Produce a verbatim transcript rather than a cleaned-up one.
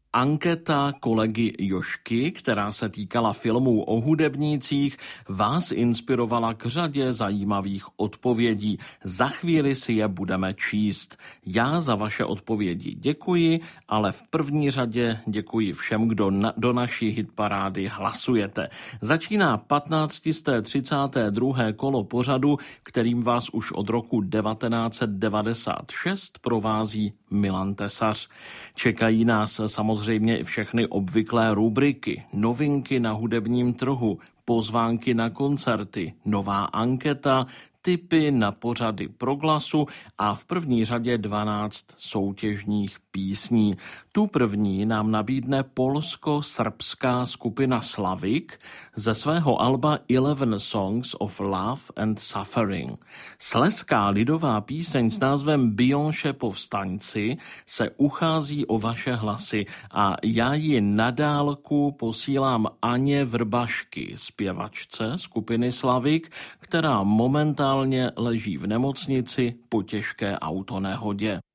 Anketa kolegy Jošky, která se týkala filmů o hudebnících, vás inspirovala k řadě zajímavých odpovědí. Za chvíli si je budeme číst. Já za vaše odpovědi děkuji, ale v první řadě děkuji všem, kdo na, do naší hitparády hlasujete. Začíná patnácté třicáté druhé kolo pořadu, kterým vás už od roku devatenáct set devadesát šest provází Milan Tesař. Čekají nás samozřejmě Samozřejmě i všechny obvyklé rubriky, novinky na hudebním trhu, pozvánky na koncerty, nová anketa, tipy na pořady Proglasu a v první řadě dvanáct soutěžních písní. Tu první nám nabídne polsko-srbská skupina Slavik ze svého alba Eleven Songs of Love and Suffering. Slezská lidová píseň s názvem Bionše povstaňci se uchází o vaše hlasy a já ji na dálku posílám Aně Vrbašky, zpěvačce skupiny Slavik, která momentálně leží v nemocnici po těžké autonehodě.